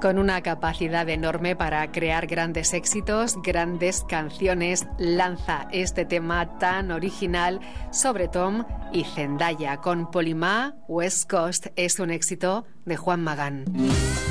Con una capacidad enorme para crear grandes éxitos, grandes canciones, lanza este tema tan original sobre Tom y Zendaya. Con Polymá, West Coast es un éxito de Juan Magán.